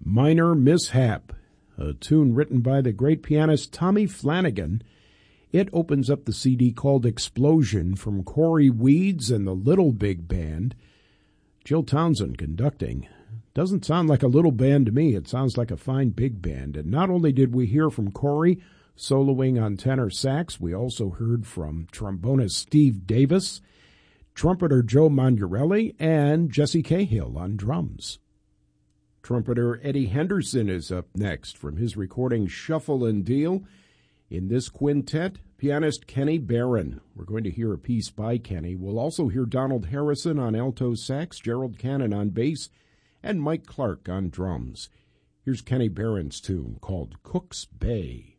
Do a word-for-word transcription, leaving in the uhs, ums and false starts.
Minor Mishap, a tune written by the great pianist Tommy Flanagan. It opens up the C D called Explosion from Corey Weeds and the Little Big Band. Jill Townsend conducting. Doesn't sound like a little band to me. It sounds like a fine big band. And not only did we hear from Corey soloing on tenor sax, we also heard from trombonist Steve Davis, trumpeter Joe Mangarelli, and Jesse Cahill on drums. Trumpeter Eddie Henderson is up next from his recording Shuffle and Deal. In this quintet, pianist Kenny Barron. We're going to hear a piece by Kenny. We'll also hear Donald Harrison on alto sax, Gerald Cannon on bass, and Mike Clark on drums. Here's Kenny Barron's tune called Cook's Bay.